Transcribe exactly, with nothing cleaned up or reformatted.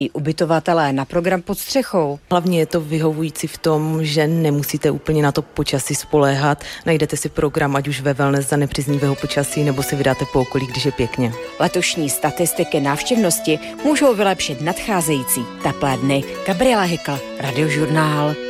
I ubytovatelé na program Pod střechou. Hlavně je to vyhovující v tom, že nemusíte úplně na to počasí spoléhat. Najdete si program, ať už ve wellness za nepříznivého počasí, nebo si vydáte po okolí, když je pěkně. Letošní statistiky návštěvnosti můžou vylepšit nadcházející teplé dny. Gabriela Hykl, Radiožurnál.